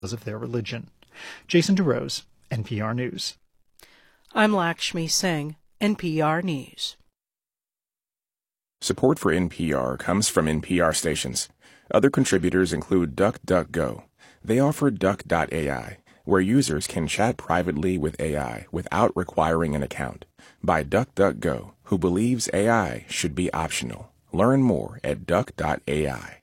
of their religion. Jason DeRose, NPR News. I'm Lakshmi Singh, NPR News. Support for NPR comes from NPR stations. Other contributors include DuckDuckGo. They offer Duck.ai, where users can chat privately with AI without requiring an account. By DuckDuckGo, who believes AI should be optional. Learn more at Duck.ai.